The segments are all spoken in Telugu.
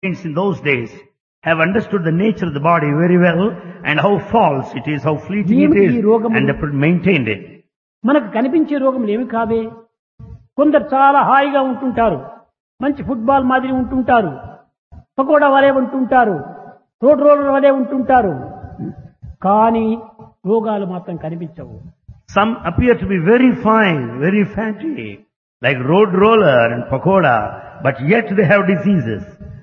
saints in those days have understood the nature of the body very well and how false it is, how fleeting it is, and they maintained it. మనకు కనిపించే రోగములు ఏమి కావే. కొందరు చాలా హాయిగా ఉంటుంటారు, మంచి ఫుట్బాల్ మాదిరి ఉంటుంటారు, పకోడా వలె ఉంటుంటారు, రోడ్ రోలర్ వలె ఉంటుంటారు, కానీ రోగాలు మాత్రం కనిపించవు. Some appear to be very fine, very fatty, like road roller and pakoda, but yet they have diseases.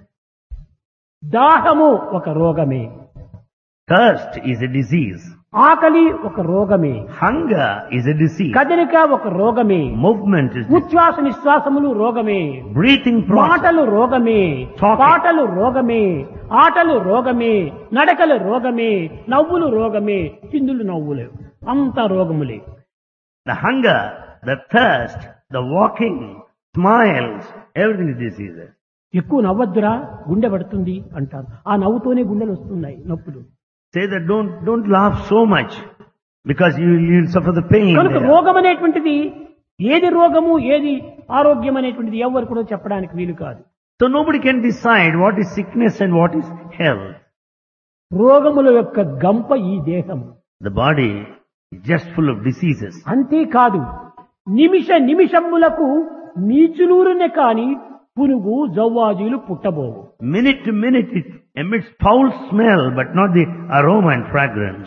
దాహము ఒక రోగమే, Thirst is a disease. ఆకలి ఒక రోగమే, Hunger is a disease. కదలిక ఒక రోగమే, Movement is disease. ఉచ్ఛ్వాస నిశ్వాసములు రోగమే, Breathing process. మాటలు రోగమే, Talking. పాటలు రోగమే, ఆటలు రోగమే, నడకలు రోగమే, నవ్వులు రోగమే, చిందులు నవ్వులే, అంత రోగములే. The hunger, the thirst, the walking, smiles, everything is diseases. ఎక్కువ నవ్వద్దురా గుండె పడుతుంది అంటారు. ఆ నవ్వుతోనే గుండెలు వస్తున్నాయి నొప్పులు. Say that don't laugh so much because you'll suffer the pain. కనుక there. రోగం అనేటువంటిది ఏది రోగము ఏది ఆరోగ్యం అనేటువంటిది ఎవరు కూడా చెప్పడానికి వీలు కాదు. So nobody can decide what is sickness and what is health. రోగముల యొక్క గంప ఈ దేహము. The body is just full of diseases. అంతేకాదు నిమిష నిమిషములకు నీచులూరునే కాని పునుగు జవ్వాజీలు పుట్టబోవు. Minute to minute it emits foul smell but not the aroma and fragrance.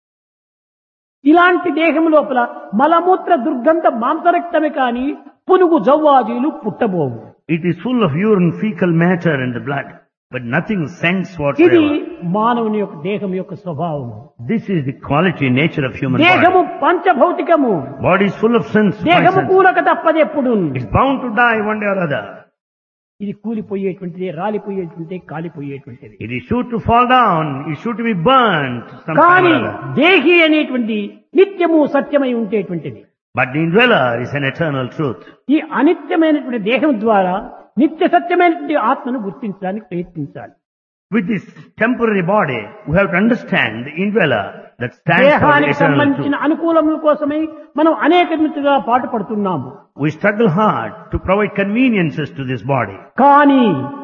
ఇలాంటి దేహం లోపల మలమూత్ర దుర్గంధ మాంసరక్తమే కాని పునుగు జవ్వాజీలు పుట్టబోవు. It is full of urine, fecal matter and the blood, but nothing scents ఇది whatsoever. మానవుని యొక్క దేహం యొక్క స్వభావము. This is the quality, nature of human దేహము body. పంచభౌతికము. Body is full of sins. దేహము Poisons. కూలక తప్పదెప్పుడు. It's bound to die one day or other. ఇది కూలిపోయేటువంటిది, రాలిపోయేటువంటిది, కాలిపోయేటువంటిది. It is sure to fall down. It's sure to be burnt sometime కానీ or other. దేహి అనేటువంటి నిత్యము సత్యమై ఉండేటువంటిది. But the indweller is an eternal truth. ఈ అనిత్యమైనటువంటి దేహం ద్వారా నిత్య సత్యమైనటువంటి ఆత్మను గుర్తించడానికి ప్రయత్నించాలి. With this temporary body, we have to understand the indweller that stands for the దేహానికి eternal సంబంధించిన truth. అనుకూలముల కోసమై మనం అనేక విధంగా పాటుపడుతున్నాము. We struggle hard to provide conveniences to this body. కానీ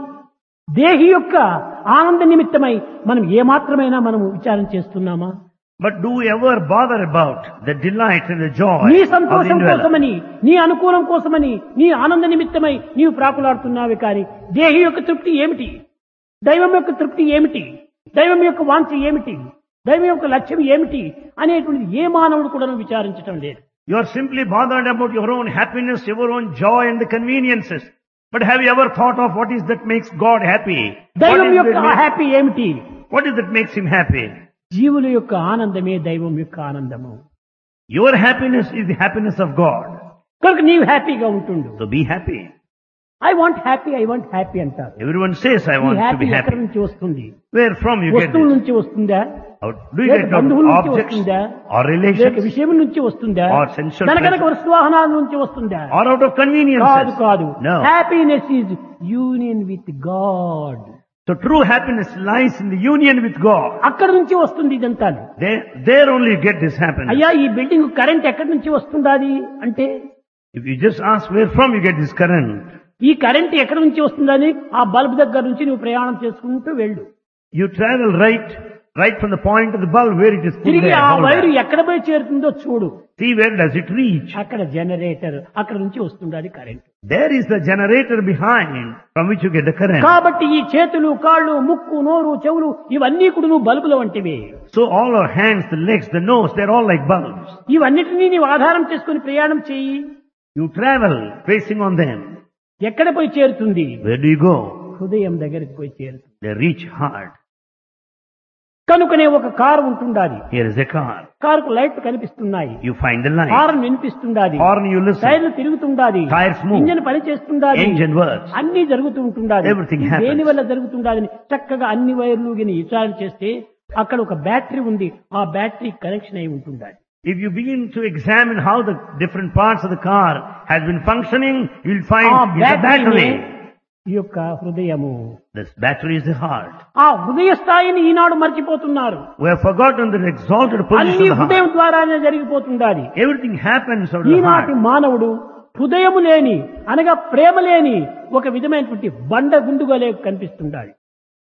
దేహి యొక్క ఆనంద నిమిత్తమై మనం ఏమాత్రమైనా మనం విచారం చేస్తున్నామా? But do we ever bother about the delight and the joy నీ of the సంతోషం indweller? కోసమని, నీ అనుకూలం కోసమని, నీ ఆనంద నిమిత్తమై నీవు ప్రాకులాడుతున్నావే కానీ దేహి యొక్క తృప్తి ఏమిటి? దైవం యొక్క తృప్తి ఏమిటి? దైవం యొక్క వాంఛ ఏమిటి? దైవం యొక్క లక్ష్యం ఏమిటి అనేటువంటిది ఏ మానవుడు కూడా విచారించటం లేదు. You are simply bothered about your own happiness, your own joy and the conveniences. But have you ever thought of what is that makes God happy? దైవం యొక్క హ్యాపీ ఏమిటి? What is that makes him happy? జీవుల యొక్క ఆనందమే దైవం యొక్క ఆనందము. Your happiness is the happiness of God. కనుక నీవు హ్యాపీగా ఉంటుండు. So be happy. I want happy అంటారు. Everyone says, I ఈ want to హ్యాపీ be ఎక్కడి happy. నుంచి వస్తుంది? Where from you get వస్తువుల it? నుంచి వస్తుందా? How do you లేక get బంధువుల of నుంచి objects వస్తుందా? or లేక relations విషయం నుంచి వస్తుందా? or sensual కనుక pleasure వస్తువాహనాల నుంచి వస్తుందా? or out of కాదు conveniences? కాదు. No. Happiness is union with God. So true happiness lies in the union with God. అక్కడి నుంచి వస్తుంది ఇదంతా. There only you get this happiness. అయ్యా ఈ బిల్డింగ్ కరెంట్ ఎక్కడి నుంచి వస్తుందాది అంటే If you just ask where from you get this current, ఈ కరెంట్ ఎక్కడి నుంచి వస్తుందని ఆ బల్బ్ దగ్గర నుంచి నువ్వు ప్రయాణం చేసుకుంటూ వెళ్ళు. you travel right from the point of the bulb where it is put తిరిగి there. ఆ hold వైరు there. ఎక్కడ పోయి చేరుతుందో చూడు. See where does it reach? అక్కడ జనరేటర్, అక్కడ నుంచి వస్తుండాలి current. There is the generator behind from which you get the current. కాబట్టి ఈ చేతులు, కాళ్ళు, ముక్కు, నోరు, చెవులు ఇవన్నీ కూడా నువ్వు బల్బుల వంటివి. So all our hands, the legs, the nose, they're all like bulbs. ఇవన్నిటినీ నీవు ఆధారం చేసుకుని ప్రయాణం చేయి. You travel facing on them. ఎక్కడ పోయి చేరుతుంది? Where do you go? హృదయం దగ్గరికి పోయి చేరుతుంది. They reach heart. కనుకనే ఒక కారు ఉంటుండాలి. Here is a car. కారుకు లైట్లు కనిపిస్తున్నాయి, You find the light. Horn వినిపిస్తుండాలి, Horn you listen. టైర్లు తిరుగుతుండాలి, Tires move. ఇంజన్ పని చేస్తుండాలి, Engine works. అన్ని జరుగుతూ ఉంటుండాలి. Everything happens. దేని వల్ల జరుగుతుండాలని చక్కగా అన్ని వైర్లు గిని విచారణ చేస్తే అక్కడ ఒక బ్యాటరీ ఉంది. ఆ బ్యాటరీ కనెక్షన్ అయి ఉంటుండాలి. If you begin to examine how the different parts of the car has been functioning, you'll find ఆ it's a బ్యాటరీ battery. ఈ యొక్క హృదయము. This battery is the heart. ఆ హృదయ స్థాయిని ఈనాడు మర్చిపోతున్నారు. We have forgotten the exalted position అన్ని of the హృదయం heart. ద్వారానే జరిగిపోతుండాలి. Everything happens out of the ఈనాటి heart. మానవుడు హృదయము లేని అనగా ప్రేమ లేని ఒక విధమైనటువంటి బండ గుండుగా కనిపిస్తుండాలి.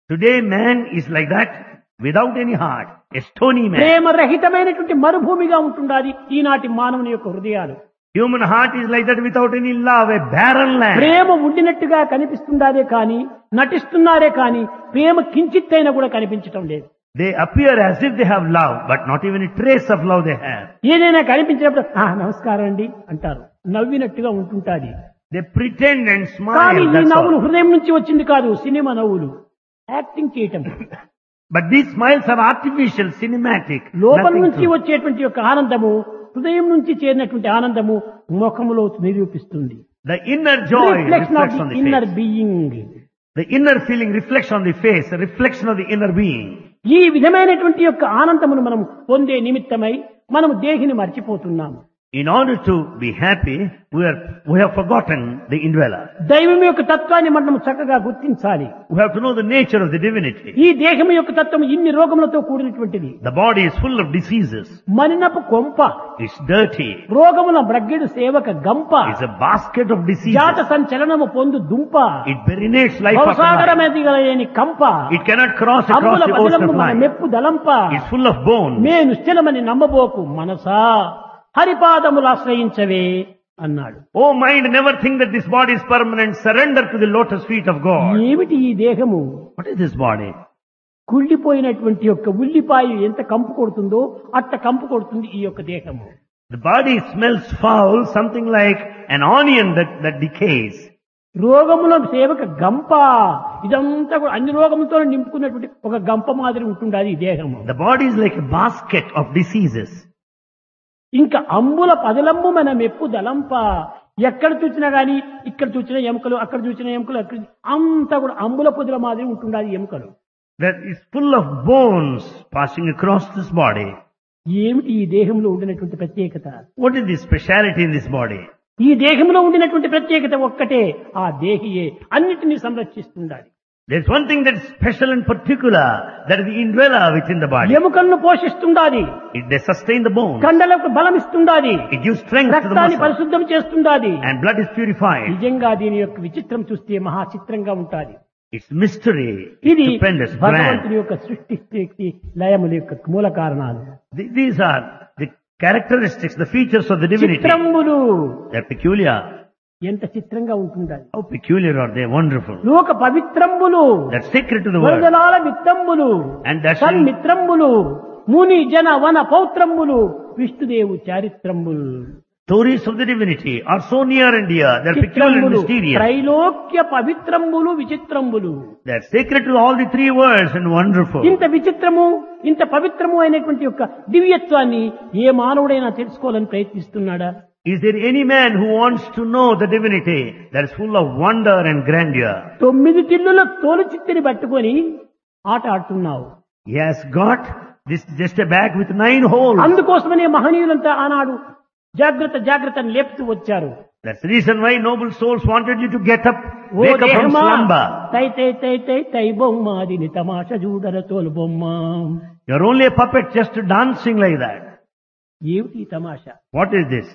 Today man is like that without any heart, a stony man. ప్రేమ రహితమైనటువంటి మరుభూమిగా ఉంటుండాలి ఈనాటి మానవుని యొక్క హృదయాలు. Human heart is like that without any love, a barren land. ప్రేమ ఉండినట్టుగా కనిపిస్తుండాదే కానీ నటిస్తున్నారే కానీ ప్రేమ కించిత్తైనా కూడా కనిపించటం లేదు. They appear as if they have love, but not even a trace of love they have. ఏదైనా కనిపించినప్పుడు నమస్కారం అండి అంటారు, నవ్వినట్టుగా ఉంటుంటాది. They pretend and కానీ smile, ఈ that's నవ్వులు all. హృదయం నుంచి వచ్చింది కాదు, సినిమా నవ్వులు, యాక్టింగ్ చేయటం. But these smiles are artificial, cinematic. లోపల nothing నుంచి true. వచ్చేటువంటి యొక్క ఆనందము, హృదయం నుంచి చేరినటువంటి ఆనందము ముఖములో నిరూపిస్తుంది. The inner joy reflection of reflects on the the inner face. Being. The inner feeling reflects on the face, a reflection of the inner being. ఈ విధమైనటువంటి యొక్క ఆనందమును మనం పొందే నిమిత్తమై మనం దేహిని మర్చిపోతున్నాము. In order to be happy, we have forgotten the indweller. దైవం యొక్క తత్వాన్ని మనం చక్కగా గుర్తించాలి. We have to know the nature of the divinity. ఈ దేహం యొక్క తత్వం ఇన్ని రోగములతో కూడినటువంటిది. The body is full of diseases. మనినపు కొంప, It's dirty. రోగముల బ్రగ్గిడు సేవక గంప, It's a basket of diseases. జాత సంచలనము పొందు దుంప, It perinates life after life. భవసాగరమెదిగలేని కంప, It cannot cross across అంబుల the ocean బదిలము of మన life. మెప్పు దలంప, It's full of bones. మే నిశ్చలమని నమ్మబోకు మనసా హరిపాదములు ఆశ్రయించవే అన్నాడు. Oh mind, never think that this body is permanent. Surrender to the lotus feet of God. ఏమిటి ఈ దేహము? What is this body? కుళ్ళిపోయినటువంటి యొక్క ఉల్లిపాయ ఎంత కంపు కొడుతుందో అట్ట కంపు కొడుతుంది ఈ యొక్క దేహము. The body smells foul, something like an onion that decays. రోగముల సేవక గంప, ఇదంతా కూడా అన్ని రోగములతో నింపుకున్నటువంటి ఒక గంప మాదిరి ఉంటుండాలి ఈ దేహము. The body is like a basket of diseases. ఇంకా అంబుల పదలంబు మన మెప్పు దలంప, ఎక్కడ చూసినా గాని ఇక్కడ చూసిన ఎముకలు, అక్కడ చూసిన ఎముకలు, అక్కడ అంతా కూడా అంబుల పొదుల మాదిరి ఉంటుండాలి ఎముకలు. That is full of bones passing across this body. ఏమిటి ఈ దేహంలో ఉండినటువంటి ప్రత్యేకత? What is the speciality in this body? ఈ దేహంలో ఉండినటువంటి ప్రత్యేకత ఒక్కటే, ఆ దేహియే అన్నిటినీ సంరక్షిస్తుండాలి. There's one thing that is special and particular, that is the indweller within the body. ఎముకలను పోషిస్తుండాలి, They sustain the bones. కండలకు బలం ఇస్తుండాలి, It gives strength to the రక్తాన్ని muscle. పరిశుద్ధం చేస్తుండాలి. And blood is purified. నిజంగా దీని యొక్క విచిత్రం చూస్తే మహా చిత్రంగా ఉంటాది. It's mystery. ఇది It's stupendous, భగవంతుని grand. యొక్క సృష్టి శక్తి లయముల యొక్క మూల కారణాలు. These are the characteristics, the features of the divinity. చిత్రములు They're peculiar. ఎంత చిత్రంగా ఉంటుండాలి. How peculiar are they? Wonderful. లోక పవిత్రంబులు, That's sacred to the world. వరదలాల మిత్రంబులు, And that's సన్మిత్రంబులు, ముని జన వన పౌత్రంబులు, విష్ణుదేవు చారిత్రంబులు. stories of the divinity are so near and dear. They're peculiar and చిత్రంబులు, mysterious. Trailokya పవిత్రంబులు విచిత్రంబులు. They're sacred to all the three worlds and wonderful. ఇంత విచిత్రము, ఇంత పవిత్రము అయినటువంటి యొక్క దివ్యత్వాన్ని ఏ మానవుడైనా తెలుసుకోవాలని ప్రయత్నిస్తున్నాడా? Is there any man who wants to know the divinity that is full of wonder and grandeur? 9 టిల్లుల తోలు చిత్తిని పట్టుకొని ఆట ఆడుతున్నావు. He has got this just a bag with 9 holes. అందుకోసమనే మహనీయులంతా ఆనాడు జాగ్రత్త జాగ్రత్త అని లేపుతూ వచ్చారు. That's the reason why noble souls wanted you to get up, oh wake up from దేహమా, slumber. తై తై తై తై తై బొమ్మ దీని తమాష చూడర తోలు బొమ్మ. You're only a puppet just dancing like that. ఏమిటి ఈ తమాషా? What is this?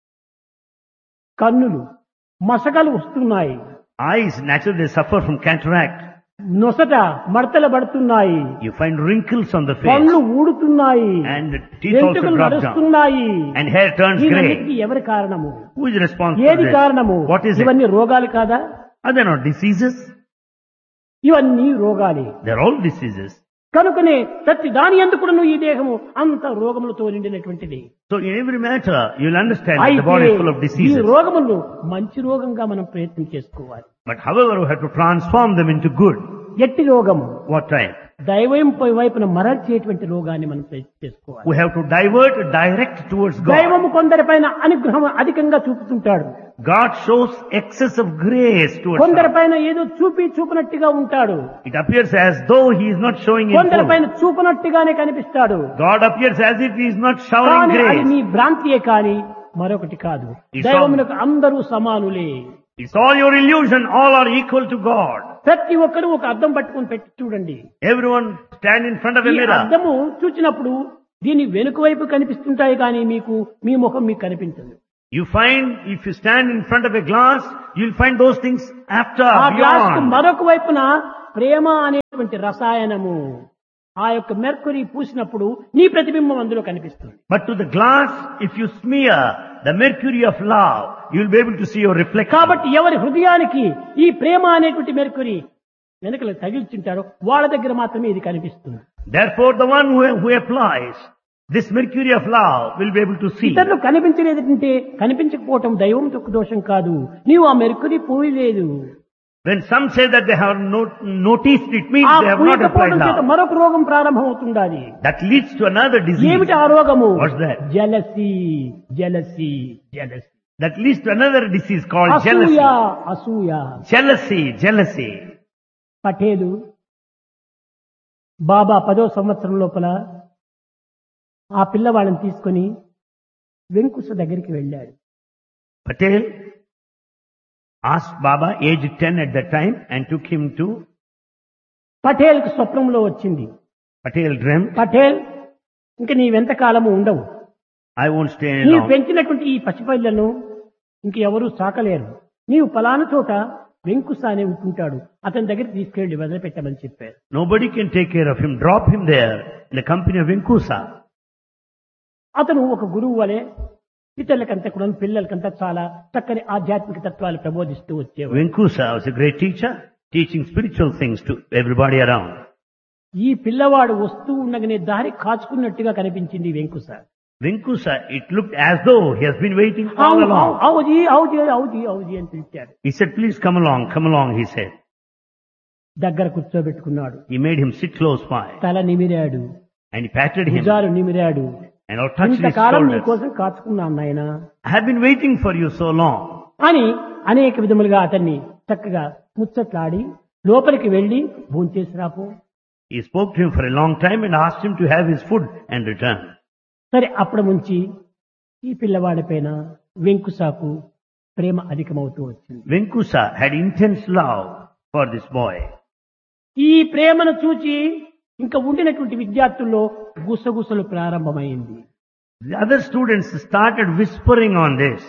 కన్నులు మసకలు వస్తున్నాయి, Eyes, naturally they suffer from cataract. నొసట మడతలు పడుతున్నాయి, You find wrinkles on the face. పళ్ళు ఊడుతున్నాయి, And the teeth also వెంట్రుకలు drop down. నడుస్తున్నాయి. And hair turns grey. దీనికి ఎవరి కారణము? Who is responsible for ఏది this? కారణము? What is it? ఇవన్నీ రోగాలు కాదా? Are they not diseases? ఇవన్నీ రోగాలే. They're all diseases. కనుకనే ప్రతి దాని ఎందుకు ఈ దేహము అంత రోగములతో నిండినటువంటిది. So in every matter, you'll understand that the body is full of ఈ diseases. రోగములను మంచి రోగంగా మనం ప్రయత్నం చేసుకోవాలి. But however, we have to transform them into good. ఎట్టి రోగము? What type? దైవం వైపున మరల్చేటువంటి రోగాన్ని మనం ప్రయత్నం చేసుకోవాలి. We have to direct towards God. దైవము కొందరిపైన అనుగ్రహం అధికంగా చూపుతుంటాడు, God shows excess of grace towards us. కొందరిపైన ఏదో చూపినట్టుగా ఉంటాడు, It appears as though He is not showing in full. కొందరిపైన చూపునట్టుగానే కనిపిస్తాడు. God appears as if He is not showering కానీ అది grace. నీ భ్రాంతియే కాని మరొకటి కాదు. It's దైవమునకు అందరూ సమానులే. It's all your illusion. All are equal to God. ప్రతి ఒక్కరు ఒక అద్దం పట్టుకొని పెట్టి చూడండి. Everyone stand in front of a ఈ mirror. అద్దము చూచినప్పుడు దీని వెనుక వైపు కనిపిస్తుంటాయి కానీ మీ ముఖం మీకు కనిపించదు. You find, if you stand in front of a glass, you'll find those things after, ఆ గ్లాస్ కు beyond. మరొక వైపున ప్రేమ అనేటువంటి రసాయనము ఆ యొక్క మెర్కురీ పూసినప్పుడు నీ ప్రతిబింబం అందులో కనిపిస్తుంది. But to the glass, if you smear the mercury of love, you will be able to see your reflection. కాబట్టి ఎవరి హృదయానికి ఈ ప్రేమ అనేటువంటి మెర్కురీ వెనకలు తగిల్చుంటారో వాళ్ళ దగ్గర మాత్రమే ఇది కనిపిస్తుంది. Therefore, the one who applies this mercury of love will be able to see. ఇతరులు కనిపించలేదంటే కనిపించకపోవటం దైవం దోషం కాదు, నీవు ఆ Mercury పోయలేదు. When some say that they have noticed, it means ఆ they have not applied పూయకపోవడం చేత love. మరొక రోగం ప్రారంభమవుతుండాలి. That leads to another disease. ఏమిటి ఆ రోగము? What's that? Jealousy jealousy jealousy, That leads to another disease called అసూయ jealousy. అసూయ. Jealousy. పటేలు బాబా 10వ సంవత్సరం లోపల ఆ పిల్లవాళ్ళని తీసుకొని వెంకుశ దగ్గరికి వెళ్ళాడు. Patel asked Baba, age 10 at that time, and took him to పటేల్కి స్వప్నంలో వచ్చింది, Patel dreamt, పటేల్ ఇంక నీవెంత కాలము ఉండవు, I won't stay any నీవు long. పెంచినటువంటి ఈ పసిపిల్లను ఇంక ఎవరూ సాకలేరు, నీవు పలానా చోట వెంకుశ అనే ఉంటుంటాడు, అతని దగ్గరికి తీసుకెళ్లి వదిలిపెట్టమని చెప్పారు. Nobody can take care of him. Drop him there in the company of Venkusa. అతను ఒక గురువు వలె ఇతరులకంతా కూడా పిల్లలకంతా చాలా చక్కని ఆధ్యాత్మిక తత్వాలు ప్రబోధిస్తూ వచ్చేవాడు. Venkusa was a great teacher, teaching spiritual things to everybody around. ఈ పిల్లవాడు వస్తూ ఉండగానే దారి కాచుకున్నట్టుగా కనిపించింది వెంకుశ. Venkusa, it looked as though he has been waiting all along. అవుజీ అవుజీ అవుజీ అవుజీ అని పిలిచాడు. He said, please come along, he said. దగ్గర కూర్చోబెట్టుకున్నాడు. He made him sit close by, తల నిమిరాడు, and he patted him, భుజాలు నిమిరాడు. and all touched his ఇంతకాలం నీ shoulders. కోసం కాచుకున్నాను నాయనా I have been waiting for you so long. అని అనేక విధములుగా అతన్ని చక్కగా ముచ్చట్లాడి లోపలికి వెళ్లి భోంచేసి రాపో. He spoke to him for a long time and asked him to have his food and return. సరే అప్పటి నుంచి ఈ పిల్లవాడి పైన వెంకుశాకు ప్రేమ అధికమవుతూ వచ్చింది. Venkusa had intense love for this boy. ఈ ప్రేమను చూచి ఇంకా ఉండినటువంటి విద్యార్థుల్లో గుసగుసలు ప్రారంభమైంది. The other students started whispering on this.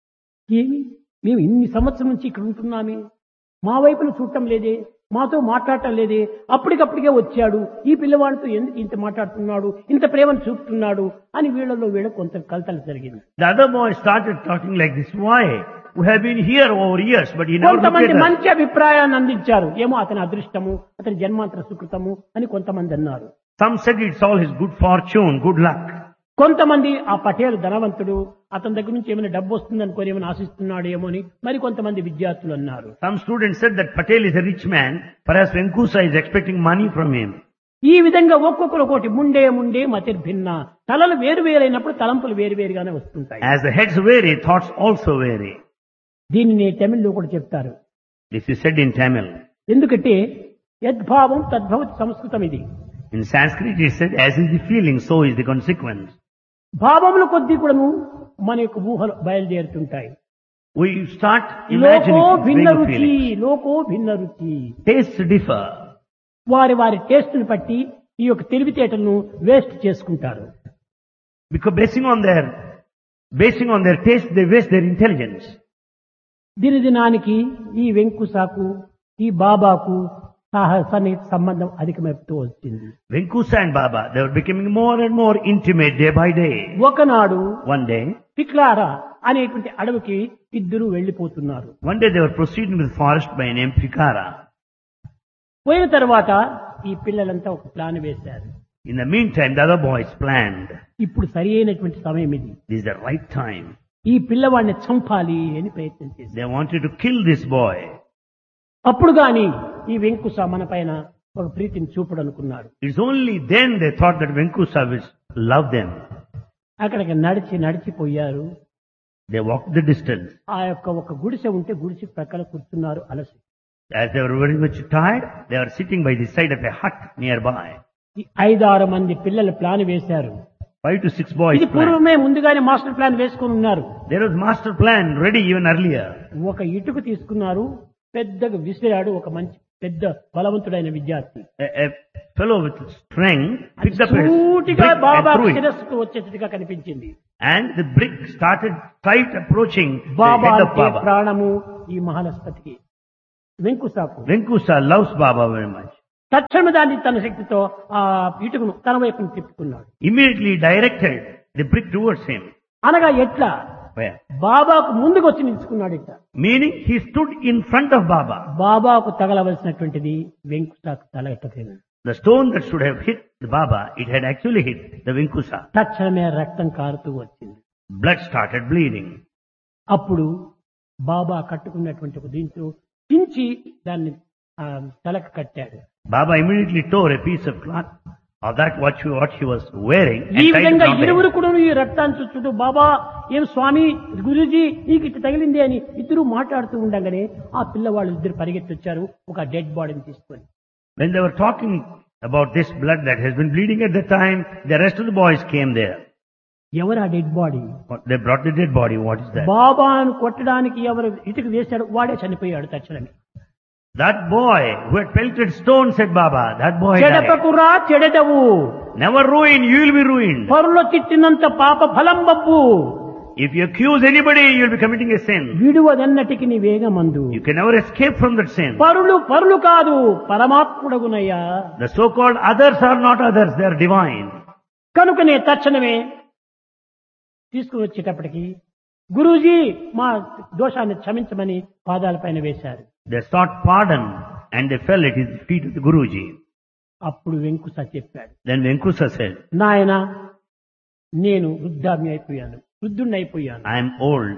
ఏమి మేము ఇన్ని సంవత్సరం నుంచి ఇక్కడ ఉంటున్నామే, మా వైపును చూడటం లేదే, మాతో మాట్లాడటం లేదే, అప్పటికప్పటికే వచ్చాడు, ఈ పిల్లవాడితో ఎందుకు ఇంత మాట్లాడుతున్నాడు, ఇంత ప్రేమను చూపుతున్నాడు అని వీళ్ళ కొంత కలతలు జరిగింది. The other boy started talking like this. Why? We have been here over years, but he never looked కొంతమంది at us. మంచి అభిప్రాయాన్ని అందించారు, ఏమో అతని అదృష్టము, అతని జన్మాంతర సుకృతము అని కొంతమంది అన్నారు. Some said it's all his good fortune, good luck. కొంతమంది ఆ పటేల్ ధనవంతుడు, అతని దగ్గర నుంచి ఏమైనా డబ్బు వస్తుంది అనుకోని ఏమైనా ఆశిస్తున్నాడు ఏమో అని మరి కొంతమంది విద్యార్థులు అన్నారు. Some students said that Patel is a rich man, perhaps Venkusa is expecting money from him. ఈ విధంగా ఒక్కొక్కరు ఒకటి ముండే మతిర్భిన్న, తలలు వేరు వేరైనప్పుడు తలంపులు వేరువేరుగానే వస్తుంటాయి. As the heads vary, thoughts also vary. దీనిని తమిళ్లో కూడా చెప్తారు. This is said in Tamil. ఎందుకంటే యద్భావం తద్భవతి సంస్కృతం ఇది. In Sanskrit it said, as is the feeling, so is the consequence. భావముల కొద్దీ కూడాను మన యొక్క ఊహలు బయలుదేరుతుంటాయి. We start imagining లోకో భిన్న vague రుచి, feelings. లోకో భిన్న రుచి. Tastes differ. వారి టేస్ట్ని బట్టి ఈ యొక్క తెలివితేటలను వేస్ట్ చేసుకుంటారు. Because basing on their taste, they waste their intelligence. దినదినానికి ఈ వెంకుశాకు ఈ బాబాకు సంబంధం అధికమైపోతూ వచ్చింది. Venkusa and Baba, they were becoming more and more intimate day by day. ఒకనాడు One day పిక్లారా అనేటువంటి అడవికి ఇద్దరు వెళ్లిపోతున్నారు. they were proceeding with forest by name Pikara. పోయిన తర్వాత ఈ పిల్లలంతా ఒక ప్లాన్ వేశారు. In the meantime, the other boys planned. ఇప్పుడు సరి అయినటువంటి సమయం ఇది, This is the right time. ఈ పిల్లవాడిని చంపాలి అని ప్రయత్నం చేశారు. They wanted to kill this boy. అప్పుడు గాని ఈ వెంకుశ మన పైన ఒక ప్రీతిని చూపడనుకున్నాడు. It's only then they thought that Venkusa will love them. అక్కడికి నడిచిపోయారు. They walked the distance. ఆ యొక్క ఒక గుడిసె ఉంటే గుడిసె ప్రక్కన కూర్చున్నారు అలసి. As they were very much tired, they were sitting by the side of a hut nearby. ఈ 5-6 మంది పిల్లలు ప్లాన్ వేశారు. 5 to 6 boys ఇది planned. పూర్వమే ముందుగానే మాస్టర్ ప్లాన్ వేసుకుని ఉన్నారు. There was master plan ready even earlier. ఒక ఇటుక తీసుకున్నారు, పెద్దగా విసిరాడు ఒక మంచి పెద్ద బలవంతుడైన విద్యార్థి. A fellow with strength picked up a సూటిగా brick Baba and threw it. శిరస్సుకు వచ్చేట్టుగా కనిపించింది. And the brick started tight approaching the Baba head of అంటే Baba. ప్రాణము ఈ మహానస్పతికి. వెంకుసాకు. Venkusa loves Baba very much. తక్షణ దాన్ని తన శక్తితో ఆ ఇటుకను తన వైపును తిప్పుకున్నాడు. Immediately directed the brick towards him. అనగా ఎట్లా Where? బాబాకు ముందుకు వచ్చి నిలుచుకున్నాడు ఇట్లా. Meaning he stood in front of Baba. బాబాకు తగలవలసినటువంటిది వెంకుసాకు తగలటలేదు. The stone that should have hit the Baba, it had actually hit the Venkusa. తక్షణమే రక్తం కారుతూ వచ్చింది. Blood started bleeding. అప్పుడు బాబా కట్టుకున్నటువంటి ఒక దీంతో చించి దాన్ని తలకు కట్టాడు. Baba immediately tore a piece of cloth of that what he was wearing ఈ and tied it విధంగా around him. ఇరువురు కూడా ఈ రక్తాన్ని చూస్తూ బాబా ఏం స్వామి గురూజీ నీకు ఇట్లా తగిలింది అని ఇద్దరు మాట్లాడుతూ ఉండగానే ఆ పిల్లవాళ్ళు ఇద్దరు పరిగెత్తి వచ్చారు ఒక డెడ్ బాడీని తీసుకొని. When they were talking about this blood that has been bleeding at the time, the rest of the boys came there. ఎవరు ఆ dead body? They brought the dead body. What is that? బాబాను కొట్టడానికి ఎవరు ఇటుక వేశాడు వాడే చనిపోయాడు తక్షణమే. That boy who had pelted stone, said Baba, that boy died. చెడపకురా చెడదవు, Never ruin, you will be ruined. పరుల తిట్టినంత పాప ఫలం Babbu. If you accuse anybody, you will be committing a sin. విడువదన్నటికి నీ వేగమందు. You can never escape from that sin. పరులు కాదు పరమాత్ముడగునయ్యా. The so-called others are not others, they are divine. కనుకనే తక్షణమే తీసుకుని వచ్చేటప్పటికి గురూజీ మా దోషాన్ని క్షమించమని పాదాలపైన వేశారు. They sought pardon and they fell at his feet of the Guruji. అప్పుడు వెంకుస చెప్పాడు, Then Venkusa said, నాయన నేను వృద్ధామ్య అయిపోయాను, వృద్ధుణ్ణి అయిపోయాను. I am old.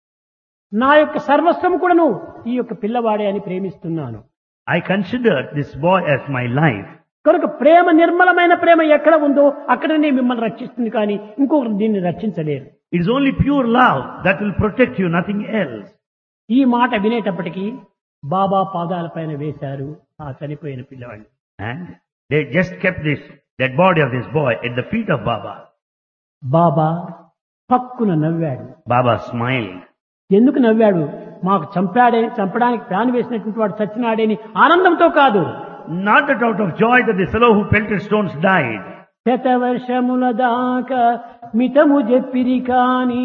నా యొక్క సర్వస్వం కూడాను ఈ యొక్క పిల్లవాడే అని ప్రేమిస్తున్నాను. I consider this boy as my life. కనుక ప్రేమ నిర్మలమైన ప్రేమ ఎక్కడ ఉందో అక్కడనే మిమ్మల్ని రక్షిస్తుంది కానీ ఇంకొకరు దీన్ని రక్షించలేరు. It is only pure love that will protect you, nothing else. ఈ మాట వినేటప్పటికీ బాబా పాదాలపైన వేశారు ఆ చనిపోయిన పిల్లవాడిని. And they just kept this dead body of this boy at the feet of Baba. బాబా పక్కున నవ్వాడు. Baba smiled. ఎందుకు నవ్వాడు? మాకు చంపడానికి ప్లాన్ వేసినటువంటి వాడు చచ్చినాడేని ఆనందంతో కాదు. Not that out of joy that the fellow who pelted stones died. శతవర్షముల దాకా మితము చెప్పిరి కాని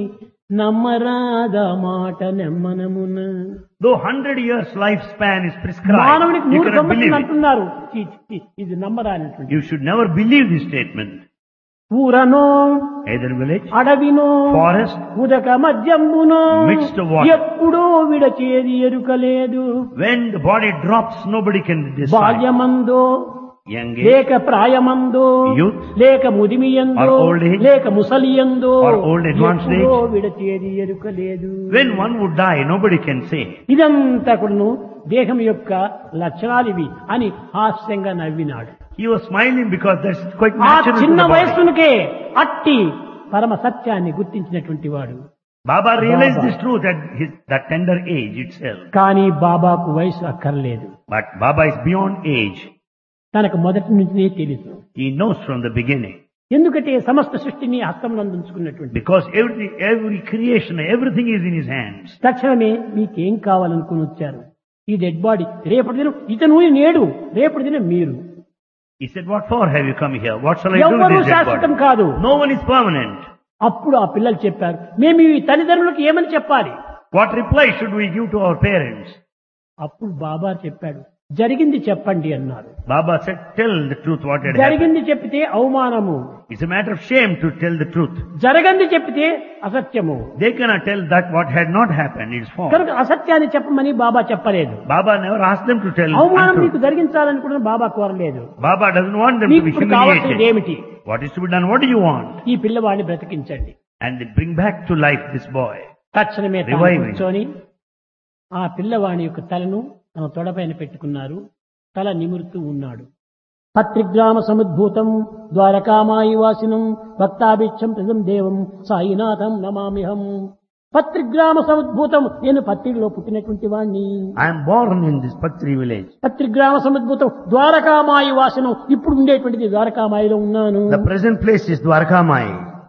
నమ్మరాద మాట నెమ్మనమున. Though 100 years lifespan is prescribed, మానవునికి you 100 cannot believe సంవత్సరాలు it. అంటున్నారు. ఇది నమ్మరానటువంటి. You should never believe this statement. ఊరనో Either village, అడవినో forest, ఉదక మధ్యంబునో mixed water. ఎప్పుడో విడచేది ఎరుకలేదు. When the body drops, nobody can decide. బాల్యమందో Young age, లేక ప్రాయమందో youth, లేక ముదిమియందో or old age, లేక ముసలియందో or old advanced age. ఎప్పుడో విడచేది ఎరుకలేదు. when one would die, nobody can say. ఇదంతా కూడాను దేహం యొక్క లక్షణాలు ఇవి అని హాస్యంగా నవ్వినాడు. He was smiling because that's quite ఆ natural to చిన్న the body. వయస్సునికే అట్టి పరమ సత్యాన్ని గుర్తించినటువంటి వాడు. Baba realized Baba. this truth at that tender age itself. కానీ బాబాకు వయసు అక్కర్లేదు. But Baba is beyond age. తనకు మొదటి నుంచినే తెలుసు. He knows from the beginning. ఎందుకంటే సమస్త సృష్టిని హస్తంలో ఉంచుకున్నటువంటి. Because every creation, everything is in his hands. తక్షణమే మీకేం కావాలనుకుని వచ్చారు? ఈ డెడ్ బాడీ రేపటి దినం ఇతను నేడు, రేపటి దినం మీరు. He said, what for have you come here? What shall I do with ఎవ్వరూ this dead శాశ్వతం body? కాదు. No one is permanent. అప్పుడు ఆ పిల్లలు చెప్పారు, మేము ఈ తల్లిదండ్రులకు ఏమని చెప్పాలి? What reply should we give to our parents? అప్పుడు బాబా చెప్పాడు, జరిగింది చెప్పండి అన్నారు. Baba said, tell the truth what had happened. జరిగింది చెప్పితే అవమానము, It's a matter of shame to tell the truth. జరగంది చెప్పితే అసత్యము. They cannot tell that what had not happened is false. కనుక అసత్యాన్ని చెప్పమని బాబా చెప్పలేదు. Baba never asked them to tell అవమానం untruth. మీకు జరిగించాలని కూడా బాబా కోరలేదు. Baba doesn't want them to మీకు be ఇప్పుడు కావాల్సింది humiliated. ఏమిటి? What is to be done? What do you want? ఈ పిల్లవాడిని బ్రతికించండి. And they bring back to life this boy. తక్షణమే తాను Reviving. కూర్చొని ఆ పిల్లవాడి యొక్క తలను తన తొడపైన పెట్టుకున్నారు. తల నిమురుతూ ఉన్నాడు. పత్రిగ్రామ సముద్భూతం ద్వారకామాయి వాసినం భక్తాభిక్షం ప్రజం దేవం సాయినాథం నమామిహం. పత్రిగ్రామ సముద్భూతం, నేను పత్రిలో పుట్టినటువంటి వాణ్ణి. I am born in this Patri village. పత్రిగ్రామ సముద్భూతం Dwarakamai వాసనం, ఇప్పుడు ఉండేటువంటిది ద్వారకామాయిలో ఉన్నాను. The present place is Dwarkamai.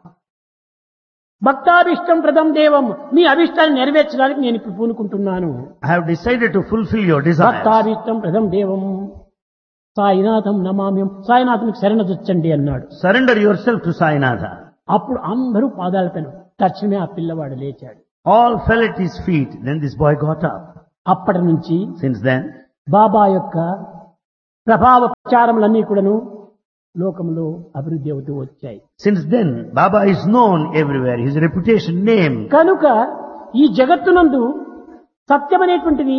భక్తాభిష్టం ప్రదం దేవం, మీ అభిష్టాన్ని నెరవేర్చడానికి నేను ఇప్పుడు పూనుకుంటున్నాను. I have decided to fulfill your desires. భక్తాభిష్టం ప్రదం దేవం సాయినాథం నమామ్యం, సాయినాథునికి శరణజొచ్చండి అన్నాడు. Surrender yourself to Sainatha. అప్పుడు అందరూ పాదాలపైన తక్షణమే ఆ పిల్లవాడు లేచాడు. All fell at his feet. Then this boy got up. అప్పటి నుంచి Since then, బాబా యొక్క ప్రభావ ప్రచారములన్నీ కూడాను లోకంలో అభివృద్ధి అవుతూ వచ్చాయి. since then, Baba is known everywhere. His reputation, name. కనుక ఈ జగత్తునందు సత్యమనేటువంటిది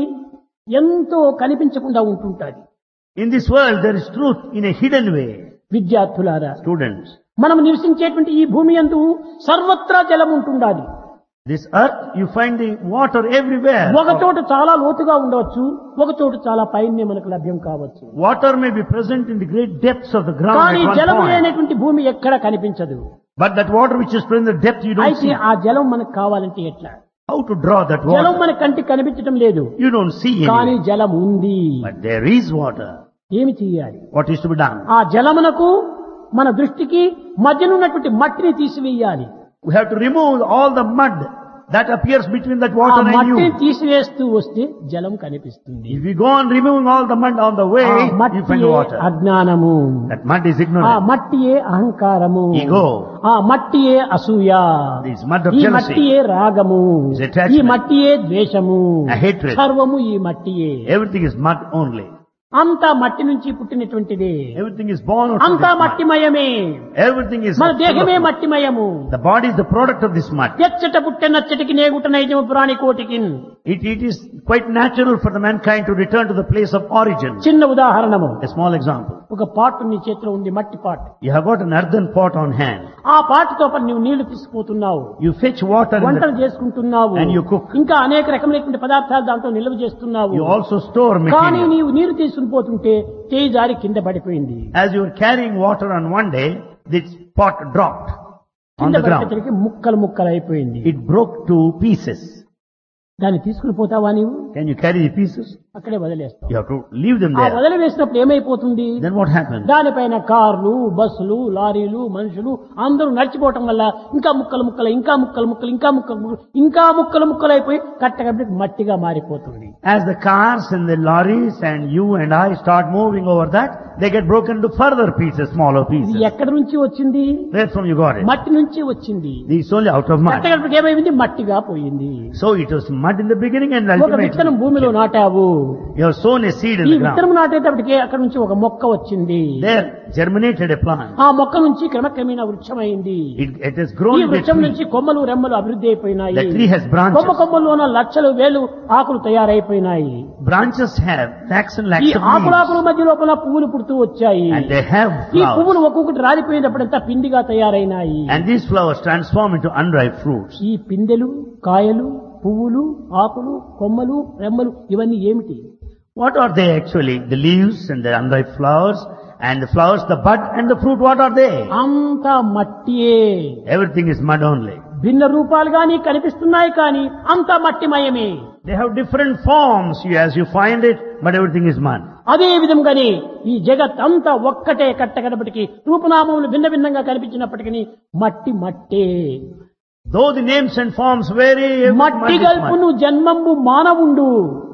ఎంతో కనిపించకుండా ఉంటుంటుంది. In this world, there is truth in a hidden way. విద్యార్థులారా, Students, మనం నివసించేటువంటి ఈ భూమి యందు సర్వత్రా జలం ఉంటుండాలి. this earth, you find the water everywhere. ఒక చోట చాలా లోతుగా ఉండవచ్చు, ఒక చోట చాలా పైనే మనకు లభ్యం కావచ్చు. Water may be present in the great depths of the ground కానీ at one జలం point. లేనటువంటి భూమి ఎక్కడ కనిపించదు. But that water which is present in the depth, you don't అయితే see. ఆ జలం మనకు కావాలంటే ఎట్లా? How to draw that జలం water? మన కంటికి కనిపించడం లేదు, You don't see కానీ any. జలం ఉంది. But there is water. ఏమి చేయాలి? What is to be done? ఆ జలమునకు మన దృష్టికి మధ్యనున్నటువంటి మట్టిని తీసివేయాలి. We have to remove all the mud that appears between that ఆ water and మట్టిని you. తీసివేస్తూ వస్తే జలం కనిపిస్తుంది. If you go on removing all the mud on the ఆ way, you find మట్టియే water. అజ్ఞానము, That mud is ఆ ignorance. మట్టియే అహంకారము, Ego. ఆ మట్టియే అసూయ, This mud of ఈ jealousy. మట్టియే రాగము, Is attachment. ఈ మట్టియే ద్వేషము, A hatred. సర్వము ఈ మట్టియే. Everything is mud only. అంతా మట్టి నుంచి పుట్టినటువంటిదే, Everything is born out of అంతా this mud. మట్టిమయమే. Everything is మన full దేహమే of mud. మట్టిమయము. The body is the product of this mud. ఎచ్చట పుట్టె నచ్చటికి నేగుట నైజము ప్రాణి కోటికి. It is quite natural for the mankind to return to the place of origin. చిన్న ఉదాహరణము, A small example. ఒక పాటు నీ చేతిలో ఉంది, మట్టి పాటు. You have got an earthen pot on hand. ఆ పాటుతో పాటు నువ్వు నీళ్లు తీసుకుపోతున్నావు, You fetch water in వంటలు the, చేసుకుంటున్నావు, And you cook. ఇంకా అనేక రకమైనటువంటి పదార్థాలు దాంట్లో నిల్వ చేస్తున్నావు. you also store కానీ material. నీవు నీరు తీసుకుని పోతుంటే చేయి జారి కింద పడిపోయింది. As you were carrying water on one day, this pot dropped on కింద the ground. పడిపోయేసరికి ముక్కలు ముక్కలు అయిపోయింది. It broke to pieces. దాన్ని తీసుకుని పోతావా నీవు? Can you carry the pieces? అక్కడే వదిలేస్తావు. You have to leave them ఆ there. వదిలివేసినప్పుడు ఏమైపోతుంది? Then what happens? దానిపైన కార్లు, బస్సులు, లారీలు, మనుషులు అందరూ నడిచిపోవటం వల్ల ఇంకా ముక్కలు ముక్కలు, ఇంకా ముక్కలు ముక్కలు, ఇంకా ముక్కలు ముక్కలు, ఇంకా ముక్కలు ముక్కలు అయిపోయి కట్టగట్టి మట్టిగా మారిపోతుంది. As the cars and the lorries and you and I start moving over that, they get broken into further pieces, smaller ఇది pieces. ఎక్కడి నుంచి వచ్చింది? Where from you got it? మట్టి నుంచి వచ్చింది. It's only out of mud. కట్టగట్టి ఏమైంది? మట్టిగా పోయింది. So it was mud in the beginning and ఒక విత్తనం ultimately భూమిలో నాటావు, you have sown a seed in ఈ the ground. విత్తనం నాటేటప్పటికే అక్కడ నుంచి ఒక మొక్క వచ్చింది. There germinated a plant. ఆ మొక్క నుంచి క్రమక్రమేణా వృక్షమైంది. It has grown ఈ into a వృక్షం tree. నుంచి కొమ్మలు రెమ్మలు అభివృద్ధి అయిపోయినాయి. The tree has comma branches. కొమ్మల్లోన లక్షలు వేలు ఆకులు తయారైపోయినాయి. Branches have lakhs and ఈ lakhs of ఆకులాకుల leaves. మధ్య లోపల పువ్వులు పుడుతూ వచ్చాయి. And they have ఈ flowers. పువ్వులు ఒక్కొక్కటి రాలిపోయినప్పుడంతా పిండిగా తయారైనాయి. And these flowers transform into unripe fruits. ఈ పిందెలు, కాయలు, పువ్వులు, ఆకులు, కొమ్మలు, రెమ్మలు ఇవన్నీ ఏమిటి? What are they actually? The leaves and the unripe flowers and the flowers, the bud and the fruit, what are they? అంతా మట్టియే. Everything is mud only. భిన్న రూపాలుగా నీకు కనిపిస్తున్నాయి కానీ అంతా మట్టిమయమే. They have different forms as you find it, but everything is mud. అదే విధంగానే ఈ జగత్ అంతా ఒక్కటే కట్టగడపటికి రూపనామములు భిన్న భిన్నంగా కనిపించినప్పటికీ మట్టి మట్టే. Though the names and forms vary, mud మట్టి is mud. గల్పును జన్మంబు మానవుండు.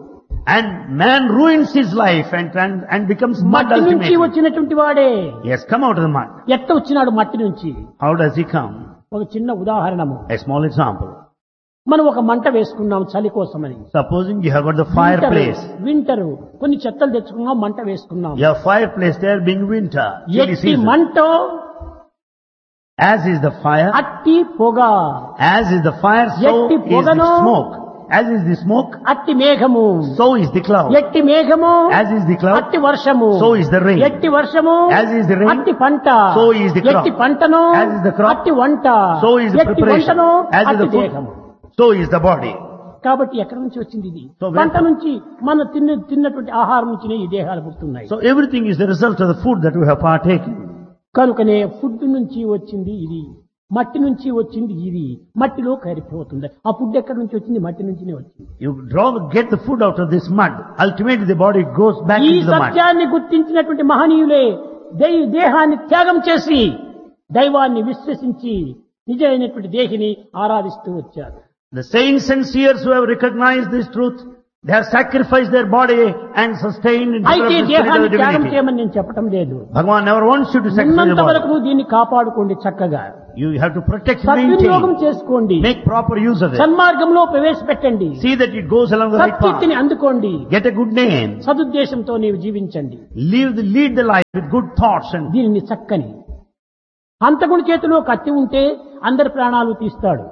And man ruins his life and becomes mud మట్టి నుంచి ultimately. వచ్చినటువంటి వాడే. He has come out of the mud. ఎట్ట వచ్చినాడు మట్టి నుంచి? How does he come? ఒక చిన్న ఉదాహరణము. A small example. మనం ఒక మంట వేసుకున్నాం చలి కోసమని. Supposing you have got the fireplace. Winter కొన్ని చెత్తలు తెచ్చుకున్నాం, మంట వేసుకున్నాం. Your fireplace there being winter. chilly ఎట్టి season. మంటో As is the fire, అట్టి పొగ, as is the fire, so ఎట్టి is the పొగను, smoke. As is the smoke, అట్టి మేఘము, so is the cloud. ఎట్టి మేఘము, As is the cloud, అట్టి వర్షము, so is the rain. ఎట్టి వర్షము, As is the rain, అట్టి పంట, so is the crop. ఎట్టి పంటను, As is the crop, అట్టి వంట, so is the ఎట్టి preparation. వంటను, As is అట్టి the food, దేహము. so is the body. కాబట్టి ఎక్కడి నుంచి వచ్చింది ఇది? So పంట నుంచి మన తిన్నటువంటి ఆహారం నుంచినే ఈ దేహాలు పుడుతున్నాయి. So everything is the result of the food that we have partaken. కనుకనే ఫుడ్ నుంచి వచ్చింది ఇది, మట్టి నుంచి వచ్చింది ఇది, మట్టిలో కరిగిపోతుంది. ఆ ఫుడ్ ఎక్కడి నుంచి వచ్చింది? మట్టి నుంచినే వచ్చింది. You get the food out of this mud. Ultimately the body goes back ఈ into the mud. సత్యాన్ని గుర్తించినటువంటి మహనీయులే దేహాన్ని త్యాగం చేసి దైవాన్ని విశ్వసించి నిజమైనటువంటి దేహిని ఆరాధిస్తూ వచ్చారు. The saints and seers who have recognized this truth They have sacrificed their body and sustained and అయితే developed the spirit of దేహాన్ని the త్యాగం divinity. చేయమని నేను చెప్పటం లేదు. Bhagavan never wants you to sacrifice ఉన్నంత your body. వరకు నువ్వు దీన్ని కాపాడుకోండి చక్కగా. You have to protect and సద్వినియోగం maintain. చేసుకోండి. Make proper use of it. సన్మార్గంలో ప్రవేశపెట్టండి. See that it goes along the right path. సత్కీర్తిని అందుకోండి. Get a good name. సదుద్దేశంతో నీవు జీవించండి. Lead the life with good thoughts and దీనిని చక్కని హంతకుడి చేతిలో కత్తి ఉంటే అందరి ప్రాణాలు తీస్తాడు.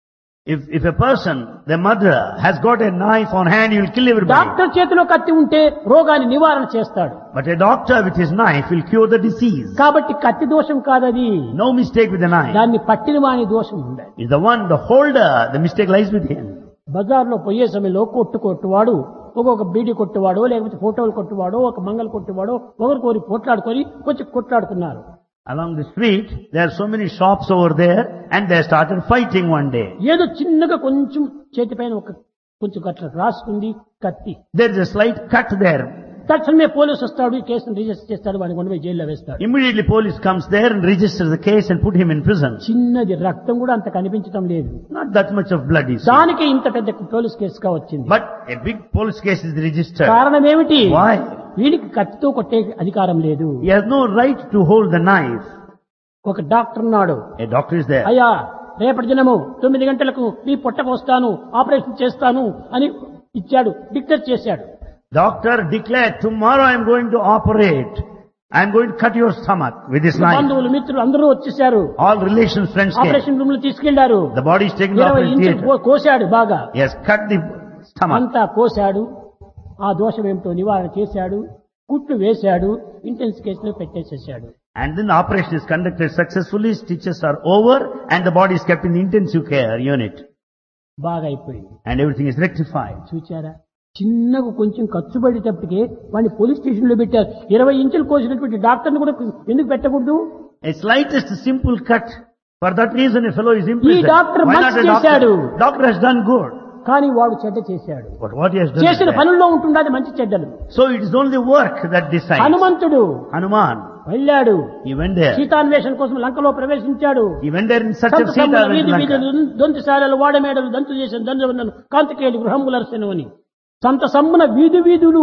if a person, the murderer, has got a knife on hand, he will kill everybody. Doctor చేతిలో కత్తి ఉంటే రోగాన్ని నివారణ చేస్తాడు. But a doctor with his knife will cure the disease. కాబట్టి కత్తి దోషం కాదది. No mistake with the knife. దాన్ని పట్టిన వాని దోషం ఉండాలి. Is the one, the holder, the mistake lies with him. బజార్లో పోయే సమయంలో కొట్టువాడు ఒక బీడీ కొట్టువాడో లేకపోతే ఫోటోలు కొట్టువాడో ఒక మంగళ కొట్టువాడో ఒకరికొరి పోట్లాడుకొని కొంచెం కొట్లాడుకున్నారు. Along the street, there are so many shops over there, and they started fighting one day. ఏదో చిన్నగా కొంచెం చేతిపైన కొంచెం అట్లా రాసుకుంది కత్తి. There is a slight cut there. తక్షణమే పోలీసు వస్తాడు, ఈ కేసును రిజిస్టర్ చేస్తాడు, వాడిని కొండపోయి జైల్లో వేస్తాడు. Immediately police comes there and registers the case and put him in prison. చిన్నది రక్తం కూడా అంత కనిపించడం లేదు. Not that much of blood is. దానికి ఇంత పెద్ద పోలీస్ కేసుగా వచ్చింది. But a big police case is registered. కారణం ఏమిటి? Why? వీడికి కత్తితో కొట్టే అధికారం లేదు. He has no right to hold the knife. ఒక డాక్టర్ ఉన్నాడు. A doctor is there. అయ్యా రేపటి దినము 9 గంటలకు మీ పొట్టకు వస్తాను, ఆపరేషన్ చేస్తాను అని ఇచ్చాడు, డిక్లేర్ చేశాడు. Doctor declared, tomorrow I am going to operate. I am going to cut your stomach with this knife. బంధువులు మిత్రులు అందరూ వచ్చేసారు. All relations, friends came. Operation room లో తీసుకెళ్లారు. The body is taken to 20 operation ఇంచులు theatre. కోశాడు బాగా. He has cut the stomach. అంతా కోశాడు. ఆ దోషం ఏమిటో నివారణ చేశాడు, కుట్లు వేశాడు, ఇంటెన్సివ్ కేసులో పెట్టేసేసాడు. And then the operation is conducted successfully, stitches are over, and the body is kept in the intensive care unit. బాగా అయిపోయింది. And everything is rectified. చూచారా, చిన్నగా కొంచెం ఖర్చు పడేటప్పటికే వాడిని పోలీస్ స్టేషన్ లో పెట్టారు. 20 ఇంచులు కోసినటువంటి డాక్టర్ని కూడా ఎందుకు పెట్టకూడదు? A slightest simple cut. For that reason a fellow is ఈ imprisoned. డాక్టర్ Why not మంచి a చేశాడు. doctor? Doctor has done good. కానీ వాడు చెడ్డ చేశాడు. But what he has done is చేసిన bad. పనుల్లో ఉంటుండది మంచి చెడ్డలు. So it is only work that decides. హనుమంతుడు Hanuman, వెళ్ళాడు, he went there. సీతాన్వేషణ కోసం లంకలో ప్రవేశించాడు. He went there in search of Sita. సంతసముల went వీధి to Lanka. వీధులు దొంతిశాలలు వాడమేడలు దంతు చేసిన దండవన్నను కాంతికేయులు గృహములర్సెను అని. సంత సమ్మున వీధి వీధులు,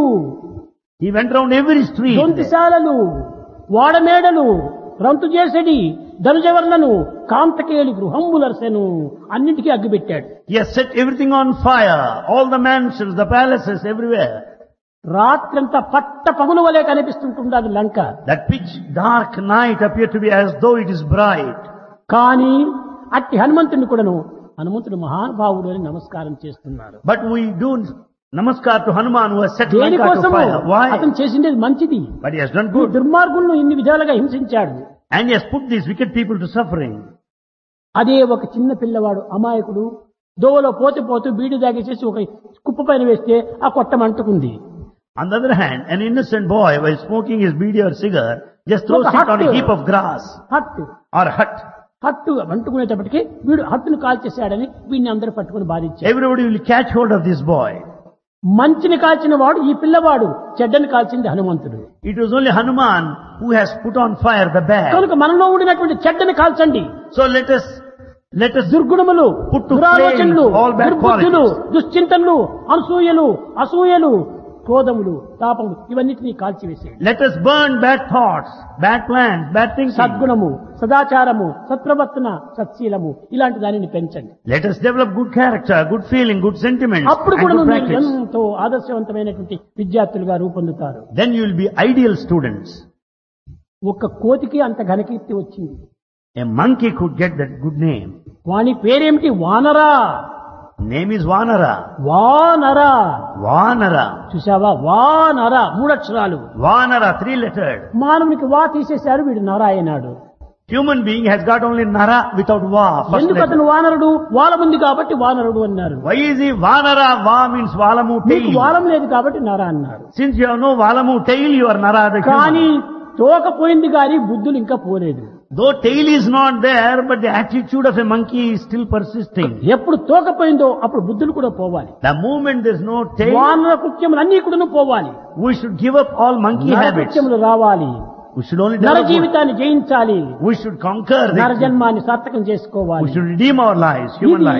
He went round every street. దొంతిశాలలు, వాడమేడలు, రంతు చేసడి ధనుజవర్ణను కాంతకేయులు గృహములర్సెను అన్నింటికీ అగ్గిపెట్టాడు. He has set everything on fire. All the mansions, the palaces, everywhere. రాత్రంతా పట్ట పగులు వలె కనిపిస్తుంటుంది లంక. That pitch dark night appeared to be as though it is bright. కానీ అట్టి హనుమంతుని కూడాను హనుమంతుడు మహానుభావుడు అని నమస్కారం చేస్తున్నారు. But we do namaskar to Hanuman who has set Lanka to దేనికోసము? fire. Why? అతను చేసిండేది మంచిది. But he has done ఈ good. దుర్మార్గులను ఇన్ని విధాలుగా హింసించాడు. And he has put these wicked people to suffering. అదే ఒక చిన్న పిల్లవాడు అమాయకుడు దోవలో పోతే పోతూ బీడి దాగేసేసి ఒక కుప్ప పైన వేస్తే ఆ కొట్టం అంటుకుంది. On the other hand, an innocent boy, while smoking his beedi or cigar, just throws it on a heap of grass or hut. హట్టు అంటుకునేటప్పటికి వీడు హట్టును కాల్చేశాడని వీడిని అందరూ పట్టుకుని బాధించారు. Everybody will catch hold of this boy. మంచిని కాల్చిన వాడు ఈ పిల్లవాడు, చెడ్డని కాల్చింది హనుమంతుడు. It was only Hanuman who has put on fire the bad. కనుక మనలో ఉండినటువంటి చెడ్డని కాల్చండి. So let us దుర్గుణములు, put to దురాలోచనలు, flame all bad దుర్బుద్ధులు, qualities. దుశ్చింతనలు, అసూయలు, క్రోధములు, తాపములు ఇవన్నిటినీ కాల్చివేసేయండి. Let us burn bad thoughts, bad plans, bad thinking. సద్గుణము, సదాచారము, సత్ప్రవర్తన, సత్శీలము ఇలాంటి దానిని పెంచండి. Let us develop good character, good feeling, good sentiments, అప్పుడు and కూడా good మీరు practice. ఎంతో ఆదర్శవంతమైనటువంటి విద్యార్థులుగా రూపొందుతారు. Then you will be ideal students. ఒక్క కోతికి అంత ఘనకీర్తి వచ్చింది. A monkey could get that good name. వాని పేరేమిటి? వానరా. Name is Vanara. వానరా. Vanara. చూసావా? వానరా 3 అక్షరాలు. Vanara, 3-lettered. మానవునికి వా తీసేశారు, వీడు నరా అయినాడు. Human being has got only Nara without Va. First ఎందుకు letter. అతను వానరుడు? వాలం ఉంది కాబట్టి వానరుడు అన్నారు. Why is he Vanara? Va means Valamu మీకు tail. వాలం లేదు కాబట్టి నర అన్నారు. Since you have no Valamu tail, you are Nara the కానీ human. తోక పోయింది కానీ బుద్ధులు ఇంకా పోలేదు. Though tail is not there, but the attitude of a monkey is still persisting. ఎప్పుడు తోక పోయిందో అప్పుడు బుద్ధులు కూడా పోవాలి. The moment there is no tail, వానర కృత్యములు అన్ని కూడా పోవాలి. we should give up all monkey నర habits. కృత్యములు రావాలి. We should only నర develop good. జీవితాన్ని జయించాలి. We should conquer నర the, జన్మాన్ని సార్థకం we చేసుకోవాలి. should redeem our lives, human ఇది life.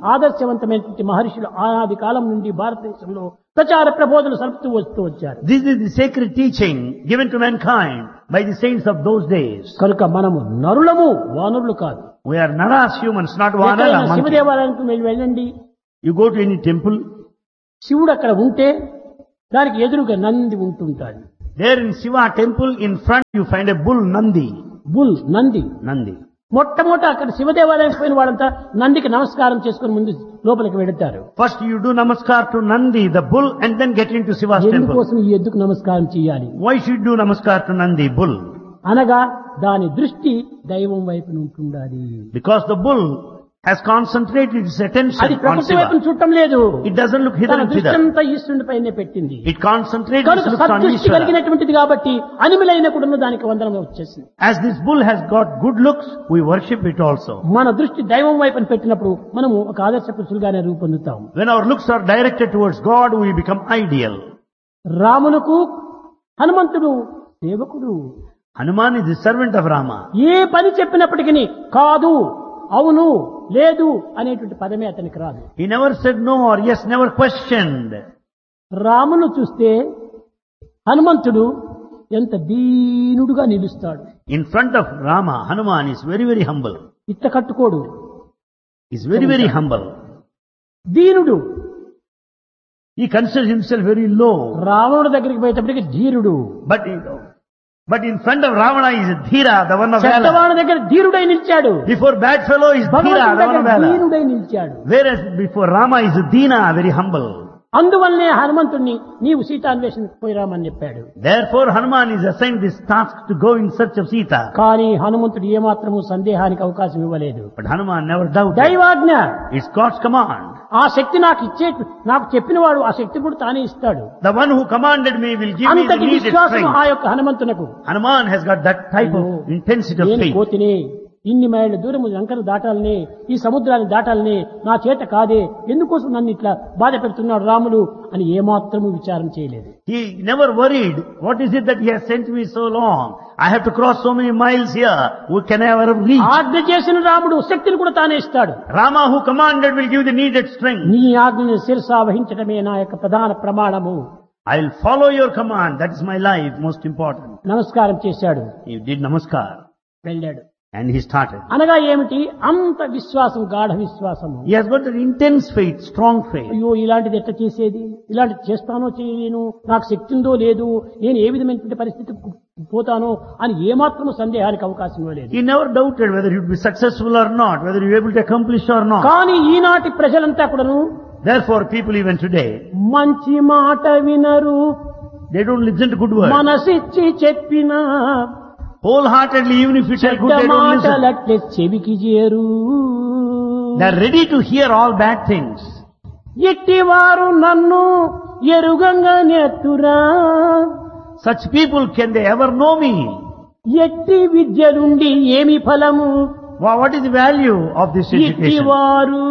ఆదర్శవంతమైనటువంటి మహర్షులు ఆనాది కాలం నుండి భారతదేశంలో ప్రచార ప్రబోధనలు సలుపుతూ వస్తూ వచ్చారు. This is the sacred teaching given to mankind by the saints of those days. కనుక మనము నరులము, వానరులు కాదు. We are naras humans, not vanara monkeys. శివదేవాలయానికి వెళ్ళండి, You go to any temple, శివుడు అక్కడ ఉంటే దానికి ఎదురుగా Nandi ఉంటుంటాడు. there in Shiva temple in front you find a bull Nandi. Bull, Nandi. Nandi. మొట్టమొదట అక్కడ శివదేవాలయానికి పోయిన వాళ్ళంతా నందికి నమస్కారం చేసుకుని ముందు లోపలికి వెళతారు. First you do namaskar to Nandi, the bull, and then get into Shiva's temple. ఎందుకోసం ఈ ఎద్దుకు నమస్కారం చేయాలి? Why should you do namaskar to Nandi, bull? అనగా దాని దృష్టి దైవం వైపు ఉంటుండాలి. Because the bull has concentrated its attention అది on ప్రకృతి వైపు Shiva. చూడటం లేదు. It doesn't look hither తన and దృష్టి thither. అంతా ఈశ్వరుని పైనే పెట్టింది. It concentrates its కనుక looks on సద్దృష్టి Ishvara. కలిగినటువంటిది కాబట్టి అనిమలైన కూడా దానికి వందనం వచ్చేసింది. As this bull has got good looks, we worship it also. మన దృష్టి దైవం వైపు పెట్టినప్పుడు మనము ఒక ఆదర్శ పురుషులుగానే రూపొందుతాం. When our looks are directed towards God, we become ideal. రామునకు హనుమంతుడు సేవకుడు. Hanuman is the servant of Rama. ఏ పని చెప్పినప్పటికీ కాదు, అవును, లేదు అనేటువంటి పదమే అతనికి రాదు. He never said no or yes, never questioned. రామును చూస్తే హనుమంతుడు ఎంత దీనుడుగా నిలుస్తాడు. In front of Rama, Hanuman is very, very humble. ఇట్ట కట్టుకోడు, He's very, very humble. దీనుడు. He considers himself very low. రావణుడి దగ్గరికి పోయేటప్పటికి ధీరుడు. But in front of Ravana is Dhira, the one of valor. చెడ్డవాడి దగ్గర ధీరుడై నిలిచాడు. Before bad fellow is Dhira, భగవంతుడి the one of దగ్గర valor. దీనుడై నిలిచాడు. Whereas before Rama is Dina, very humble. అందువల్లనే హనుమంతుణ్ణి నీవు సీతాన్వేషణకు పోయిరామని చెప్పాడు. Therefore Hanuman is assigned this task to go in search of Sita. కానీ హనుమంతుడు ఏమాత్రము సందేహానికి అవకాశం ఇవ్వలేదు. But Hanuman never doubted. Daivagna, It's God's command. ఆ శక్తి నాకు చెప్పినవాడు ఆ శక్తి కూడా తానే ఇస్తాడు. The one who commanded me will give me the అంతటి needed విశ్వాసం strength. ఆ యొక్క హనుమంతునకు. Hanuman has got that type of intensity of నేను faith. కోతిని, ఇన్ని మైళ్ళ దూరము లంకను దాటాలని, ఈ సముద్రాన్ని దాటాలని నా చేత కాదే, ఎందుకోసం నన్ను ఇట్లా బాధ పెడుతున్నాడు రాముడు అని ఏమాత్రము విచారం చేయలేదు. He never worried, what is it that he has sent me so long? I have to cross so many miles here. Who can I ever reach? ఆజ్ఞ చేసిన రాముడు శక్తిని కూడా తానే ఇస్తాడు. Rama who commanded will give the needed strength. నీ ఆజ్ఞను శిరసా వహించడమే నా యొక్క ప్రధాన ప్రమాణము. I will follow your command. That is my life, most important. నమస్కారం చేశాడు, He did namaskar. వెళ్ళాడు. And he started. అనగా ఏమిటి? అంత విశ్వాసం, గాఢ విశ్వాసము. He has got that intense faith, strong faith. అయ్యో ఇలాంటిది ఎట్లా చేసేది, ఇలాంటిది చేస్తానో చేయలేను, నాకు శక్తి ఉందో లేదు, నేను ఏ విధమైనటువంటి పరిస్థితికి పోతానో అని ఏమాత్రము సందేహానికి అవకాశం ఇవ్వలేదు. He never doubted whether he would be successful or not, whether he would be able to accomplish or not. కానీ ఈనాటి ప్రజలంతా కూడాను Therefore, people even today, మంచి మాట వినరు, they don't listen to good words. మనసిచ్చి చెప్పినా Wholeheartedly, even if you tell good, they don't listen. మాటలట్లే చెవికి చేరు. They are ready to hear all bad things. ఎట్టివారు నన్ను ఎరుగంగా నేర్తురా, Such people, can they ever know me? ఎట్టి విద్యలుండి ఏమి ఫలము, What is the value of this education? ఇట్టివారు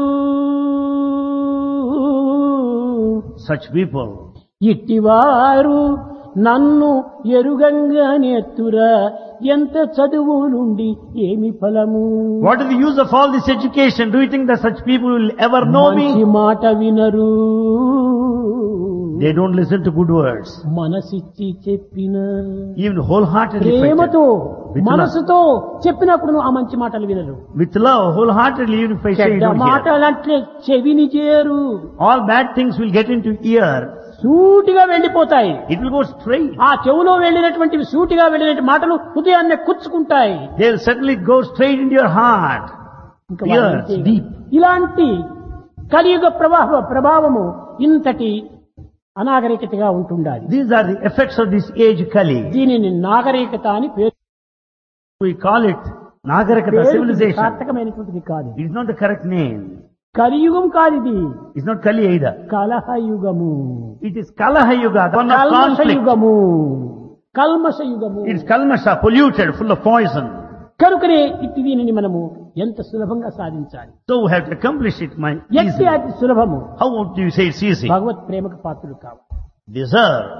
Such people, ఇట్టివారు నన్ను ఎరుగంగా నేర్తురా, ఎంత చదువు నుండి ఏమి ఫలము. what is the use of all this education? Do you think that such people will ever know మంచి me? మాట వినరు, They don't listen to good words. మనసిచ్చి చెప్పిన, Even wholeheartedly, ప్రేమతో With love. మనసుతో చెప్పినప్పుడు ఆ మంచి మాటలు వినరు. with love, wholeheartedly, even if I say you చెడ్డ don't hear. మాటలంటే చెవిని చేరు, All bad things will get into ear. సూటిగా వెళ్లిపోతాయి. It will go straight. ఆ చెవులో వెళ్ళినటువంటి సూటిగా వెళ్ళినటువంటి మాటలు హృదయాన్ని కుచ్చుకుంటాయి. They'll certainly go straight into your heart. ఇంకా Ears, వాళ్ళంతే. deep. ఇలాంటి కలియుగ ప్రభావము ఇంతటి అనాగరికతగా ఉంటుండాలి. These are the effects of this age Kali. దీనిని నాగరికత అని పేరు. We call it Nagarikata, civilization. సార్థకమైనటువంటిది కాదు. It is not the correct name. కలియుగం కాదు ఇది, It's not Kali either. కలహయుగము, It is Kalaha Yuga, the one of conflict. కల్మషయుగము, కల్మషయుగము. It's Kalmasha, polluted, full of poison. కనుకనే ఇట్టి దీనిని మనము ఎంత సులభంగా సాధించాలి. So we have to accomplish it ఎట్టి easily. అతి సులభము. How do you say it's easy? భగవత్ ప్రేమకు పాత్రులు కావాలి. Deserve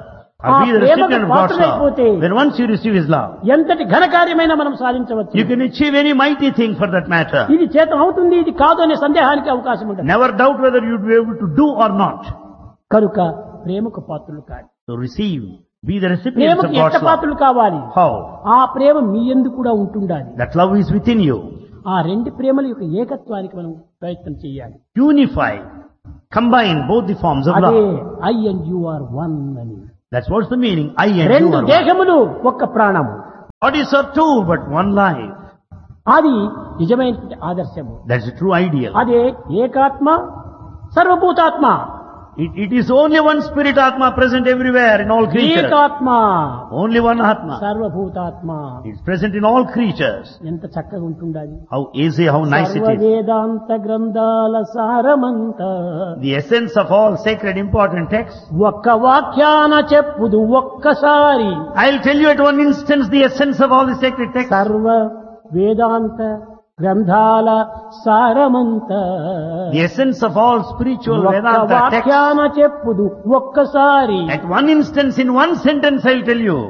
Or be the ప్రేమకు recipient of God's పాత్రులైపోతే love. When once you receive His love, ఎంతటి ఘనకార్యమైనా మనం సాధించవచ్చు. you can achieve any mighty thing for that matter. ఇది చేతం అవుతుంది, ఇది కాదు అనే సందేహానికి అవకాశం ఉంటుంది. Never doubt whether you'd be able to do or not. కనుక ప్రేమకు పాత్రులు కాదు. So receive, be the recipients ప్రేమకు of ఎంత God's love. పాత్రులు కావాలి? How? ఆ ప్రేమ మీ యందు కూడా ఉంటుండాలి. That love is within you. ఆ రెండు ప్రేమల యొక్క ఏకత్వానికి మనం ప్రయత్నం చేయాలి. Unify, combine both the forms of అదే love. I and you are one అని. That's what's the meaning. I and you రెండు are one. దేహములు ఒక్క ప్రాణము. Bodies are two, but one life. అది నిజమైన ఆదర్శము. That's the true ideal. అదే ఏకాత్మ సర్వభూతాత్మ. It is only one spirit Atma present everywhere in all creatures. ఏకాత్మ Only one Atma. సర్వభూతాత్మ. It's present in all creatures. ఎంత చక్కగా ఉంటుండాలి. How easy, how nice it is. సర్వవేదాంత గ్రంథాల సారమంత The essence of all sacred important texts. ఒక్క వాక్యాన చెప్పుదు ఒక్కసారి. I'll tell you at one instance the essence of all the sacred texts. సర్వ వేదాంత గ్రంథాల సారమంత The essence of all spiritual ఒక్క Vedanta texts. వాక్యాన చెప్పుదు ఒక్కసారి. At one instance, in one sentence, I'll tell you.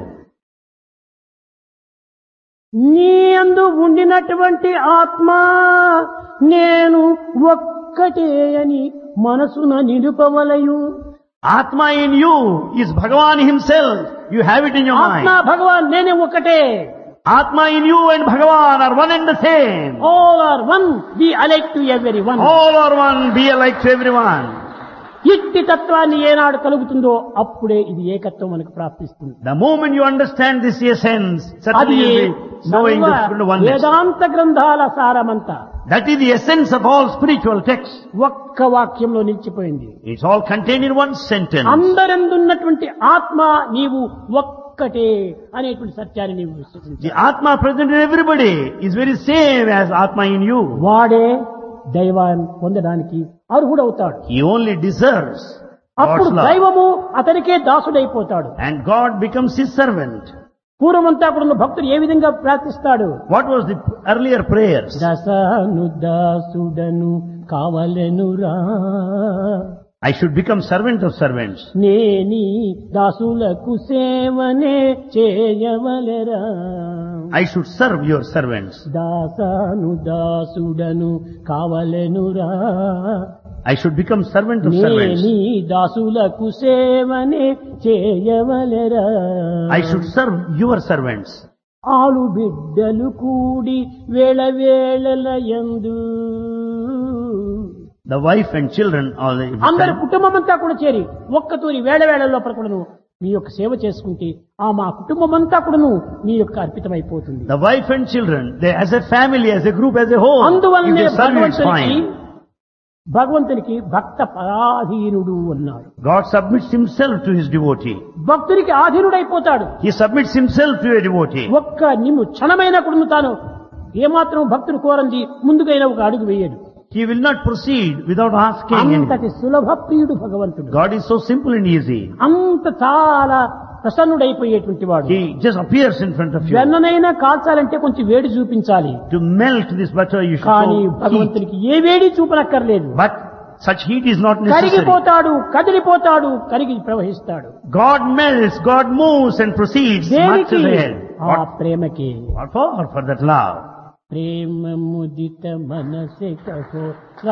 నీ యందు ఉండినటువంటి ఆత్మ నేను ఒక్కటే అని మనసున నిలుపవలయు. Atma in you is Bhagavan himself. You have it in your ఆత్మ mind. భగవాన్ నేనే ఒకటే. Atma in you and Bhagavan are one and the same. All are one, B alike to every one. All are one, be alike to everyone. ఇట్టి తత్వాన్ని ఏనాడు కలుగుతుందో అప్పుడే ఇది ఏకత్వం మనకు ప్రాప్తిస్తుంది. The moment you understand this essence, అది certainly you'll be knowing the spirit of oneness. వేదాంత గ్రంథాల సారమంతా That is the essence of all spiritual texts. ఒక్క వాక్యంలో నిలిచిపోయింది. It's all contained in one sentence. అందరందున్నటువంటి ఆత్మ నీవు ఒక్కటే అనేటువంటి సత్యాన్ని నీవు విశ్వసించాలి. The Atma present in everybody is very same as Atma in you. వాడే దైవాన్ని పొందడానికి అర్హుడవుతాడు. He only deserves అప్పుడు God's love. దైవము అతనికే దాసుడైపోతాడు. And God becomes his servant. పూర్వమంతా కూడా భక్తుడు ఏ విధంగా ప్రార్థిస్తాడు? What was the earlier prayers? దశను దాసుడను కావలెనురా, I should become servant of servants. నేని దాసులకు సేవనే చేయవలెరా. I should serve your servants. దాసను దాసుడను కావలెనురా, I should become servant of servants. నేని దాసులకు సేవనే చేయవలెరా. I should serve your servants. ఆలు బిడ్డలు కూడి వేళ వేళల యందు The wife and children all అందరి కుటుంబం అంతా కూడా చేరి ఒక్కతూరి వేళ వేళ లోపల కూడాను మీ యొక్క సేవ చేసుకుంటే ఆ మా కుటుంబం అంతా కూడాను మీ యొక్క అర్పితమైపోతుంది. The wife and children, they as a family, as a group, as a whole, if అందువల్లనే they serve you, it's భగవంతునికి భక్త పరాధీనుడు అన్నాడు. God submits himself to his devotee. భక్తునికి ఆధీనుడైపోతాడు. He submits himself to a devotee. ఒక్క నిన్ను క్షణమైన కూడా తాను ఏమాత్రం భక్తుడు కోరంది ముందుకైనా ఒక అడుగు వేయడు. He will not proceed without asking anything. అంతటి సులభ ప్రియుడు భగవంతుడు. God is so simple and easy. అంత చాలా ప్రసన్నుడైపోయేటువంటి వాడు. He just appears in front of you. వెన్ననైనా కాల్చాలంటే కొంచెం వేడి చూపించాలి. To melt this butter, you should కానీ show heat. భగవంతునికి ఏ వేడి చూపనక్కర్లేదు. But such heat is not necessary. కరిగిపోతాడు, కదిలిపోతాడు, కరిగి ప్రవహిస్తాడు. God melts, God moves and proceeds much దేనికి? ahead. ఆ ప్రేమకి. What for? For that love. ప్రేమ ముదిత మనసే కహో